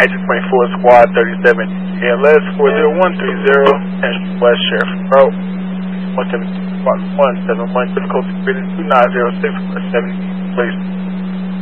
1924 Squad 37 ALS 40130 and West Sheriff Road 171 difficulty rated 2906 for 70 place.